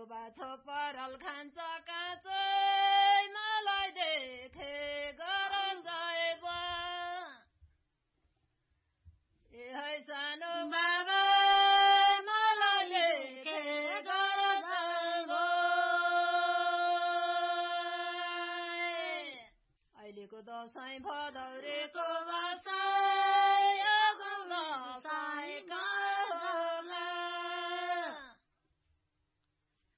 बाछो परल खान्छ काँचै मलाई देखे गर जाएबा ए है सानो बाबा मलाई देखे गर जाएबा अहिलेको दशैं भदौरेको